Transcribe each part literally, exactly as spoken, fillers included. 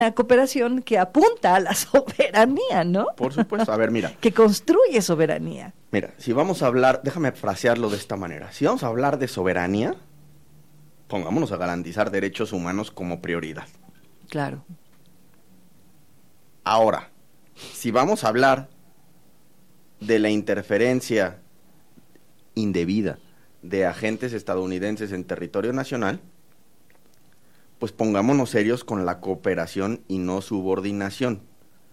una cooperación que apunta a la soberanía, ¿no? Por supuesto, a ver, mira. Que construye soberanía. Mira, si vamos a hablar, déjame frasearlo de esta manera, si vamos a hablar de soberanía, pongámonos a garantizar derechos humanos como prioridad. Claro. Ahora, si vamos a hablar de la interferencia indebida de agentes estadounidenses en territorio nacional, pues pongámonos serios con la cooperación y no subordinación.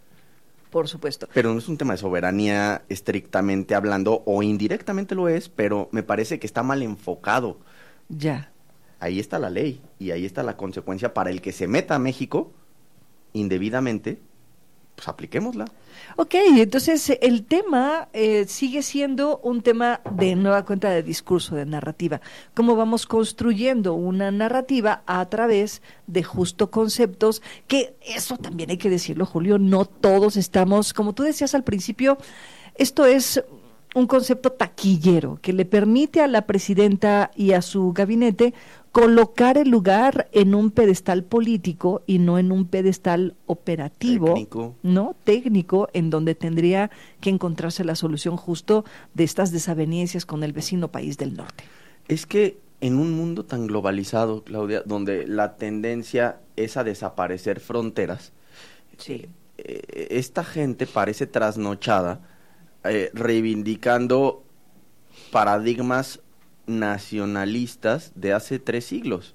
Por supuesto. Pero no es un tema de soberanía estrictamente hablando, o indirectamente lo es, pero me parece que está mal enfocado. Ya. Ahí está la ley, y ahí está la consecuencia para el que se meta a México indebidamente, pues apliquémosla. Ok, entonces el tema eh, sigue siendo un tema de nueva cuenta de discurso, de narrativa. ¿Cómo vamos construyendo una narrativa a través de justo conceptos? Que eso también hay que decirlo, Julio, no todos estamos, como tú decías al principio, esto es un concepto taquillero que le permite a la presidenta y a su gabinete colocar el lugar en un pedestal político y no en un pedestal operativo, técnico. no técnico, en donde tendría que encontrarse la solución justo de estas desavenencias con el vecino país del norte. Es que en un mundo tan globalizado, Claudia, donde la tendencia es a desaparecer fronteras, sí. eh, esta gente parece trasnochada, eh, reivindicando paradigmas nacionalistas de hace tres siglos.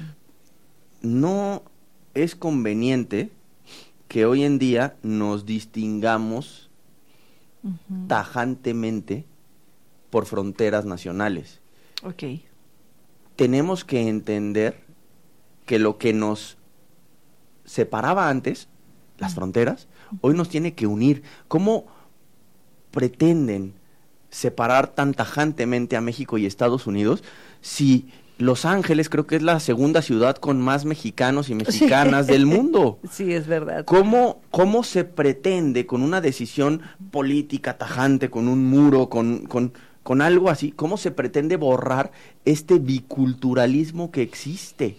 Mm. No es conveniente que hoy en día nos distingamos uh-huh. tajantemente por fronteras nacionales. Okay. Tenemos que entender que lo que nos separaba antes, las uh-huh. fronteras, hoy nos tiene que unir. ¿Cómo pretenden separar tan tajantemente a México y Estados Unidos si Los Ángeles creo que es la segunda ciudad con más mexicanos y mexicanas sí. del mundo? Sí, es verdad. ¿Cómo, cómo se pretende con una decisión política tajante, con un muro, con, con, con algo así, cómo se pretende borrar este biculturalismo que existe?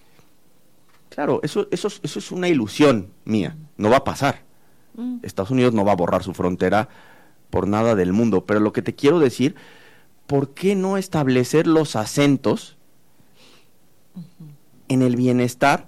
Claro, eso, eso, eso es una ilusión mía, no va a pasar. Mm. Estados Unidos no va a borrar su frontera por nada del mundo, pero lo que te quiero decir, ¿por qué no establecer los acentos uh-huh. en el bienestar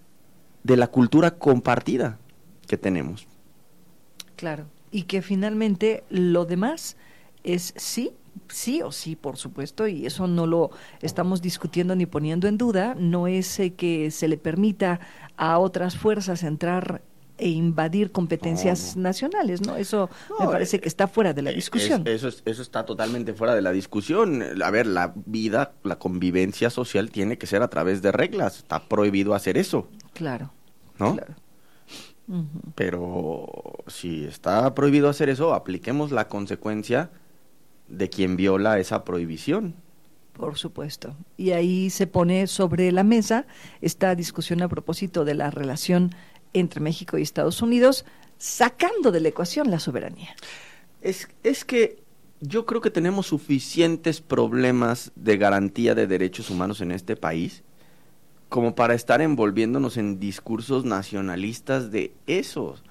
de la cultura compartida que tenemos? Claro, y que finalmente lo demás es sí, sí o sí, por supuesto, y eso no lo estamos discutiendo ni poniendo en duda, no es eh, que se le permita a otras fuerzas entrar e invadir competencias no, no. nacionales, ¿no? Eso no, me parece eh, que está fuera de la discusión. Es, eso, es, eso está totalmente fuera de la discusión. A ver, la vida, la convivencia social tiene que ser a través de reglas. Está prohibido hacer eso. Claro. ¿No? Claro. Uh-huh. Pero si está prohibido hacer eso, apliquemos la consecuencia de quien viola esa prohibición. Por supuesto. Y ahí se pone sobre la mesa esta discusión a propósito de la relación entre México y Estados Unidos, sacando de la ecuación la soberanía. Es, es que yo creo que tenemos suficientes problemas de garantía de derechos humanos en este país como para estar envolviéndonos en discursos nacionalistas de esos.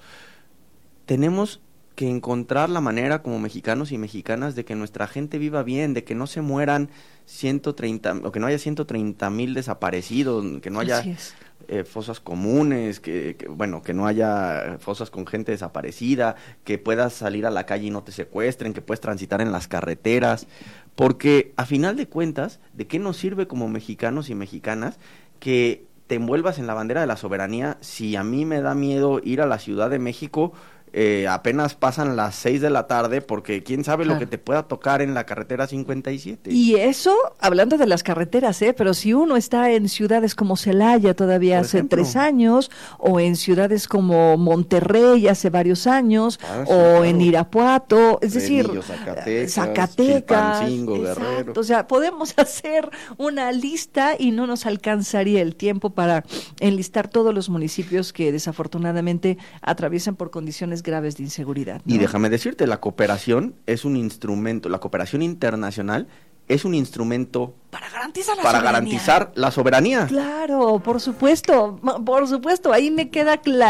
Tenemos que encontrar la manera como mexicanos y mexicanas de que nuestra gente viva bien, de que no se mueran ciento treinta, o que no haya ciento treinta mil desaparecidos, que no haya eh, fosas comunes, que, que bueno, que no haya fosas con gente desaparecida, que puedas salir a la calle y no te secuestren, que puedes transitar en las carreteras, porque a final de cuentas, ¿de qué nos sirve como mexicanos y mexicanas que te envuelvas en la bandera de la soberanía si a mí me da miedo ir a la Ciudad de México? Eh, apenas pasan las seis de la tarde porque quién sabe claro. lo que te pueda tocar en la carretera cincuenta y siete. Y eso, hablando de las carreteras, ¿eh? Pero si uno está en ciudades como Celaya todavía Por hace ejemplo. tres años, o en ciudades como Monterrey hace varios años, ah, sí, o claro. en Irapuato, es decir, Renillo, Zacatecas, Zacatecas Chilpancingo, exacto, Guerrero. O sea, podemos hacer una lista y no nos alcanzaría el tiempo para enlistar todos los municipios que desafortunadamente atraviesan por condiciones graves de inseguridad, ¿no? Y déjame decirte, la cooperación es un instrumento, la cooperación internacional es un instrumento para garantizar la para soberanía. garantizar la soberanía. Claro, por supuesto, por supuesto, ahí me queda claro.